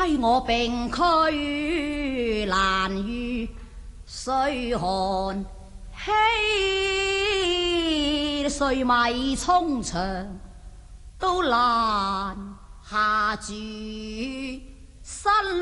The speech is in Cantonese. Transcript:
替我並驅難遇，歲寒氣，歲米充腸都難下住身。